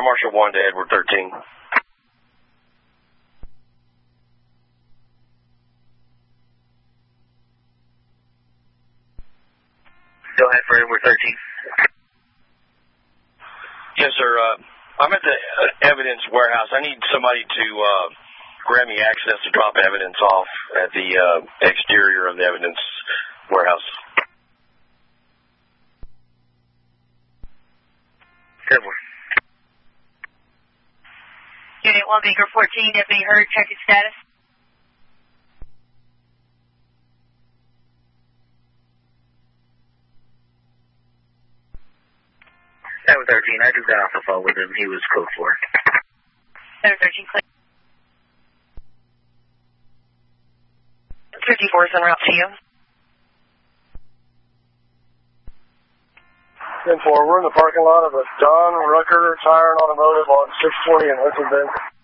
Fire Marshal 1 to Edward 13. Go ahead for Edward 13. Yes, sir. I'm at the evidence warehouse. I need somebody to grant me access to drop evidence off at the exterior of the evidence warehouse. Edward. Unit 1, Baker 14, Deputy Hurd, check its status. Edward 13, I just got off the phone with him. He was code 4. Edward 13, clear. 54 is en route to you. 10-4, we're in the parking lot of a Don Rucker Tire and Automotive on 620 in Hudson Bend.